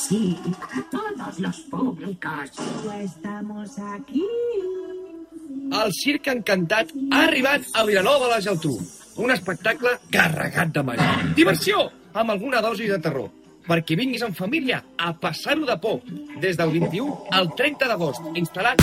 Sí, todos los públicos. Estamos aquí. El Circ Encantat ha arribat a Vilanova de la Geltrú. Un espectacle carregat de màgia. Diversió, amb alguna dosi de terror. Perquè vinguis en família a passar-ho de por. Des del 21 al 30 d'agost, instal·lat